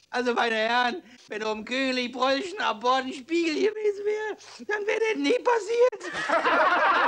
Also, meine Herren, wenn um König Preußen an Bord ein Spiegel gewesen wäre, dann wäre das nie passiert.